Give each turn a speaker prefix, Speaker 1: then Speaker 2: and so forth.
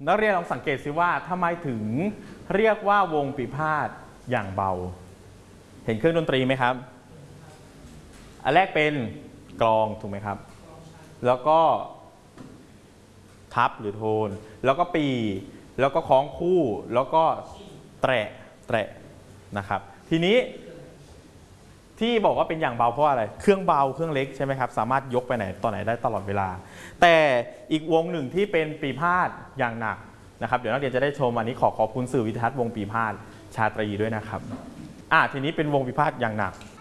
Speaker 1: นักเรียนลองสังเกตซิว่าทำไมถึงเรียกว่าวงปีพาทย์อย่างเบาเห็นเครื่องดนตรีไหมครับอันแรกเป็นกลองถูกไหมครับแล้วก็ทับหรือโทนแล้วก็ปีแล้วก็คล้องคู่แล้วก็แตะนะครับทีนี้ที่บอกว่าเป็นอย่างเบาเพราะอะไรเครื่องเบาเครื่องเล็กใช่ไหมครับสามารถยกไปไหนต่อไหนได้ตลอดเวลาแต่อีกวงหนึ่งที่เป็นปีพาทย์อย่างหนักนะครับเดี๋ยวนักเรียนจะได้ชมอันนี้ขอบคุณสื่อวิทยทัศน์วงปีพาทย์ชาตรีด้วยนะครับทีนี้เป็นวงปีพาทย์อย่างหนัก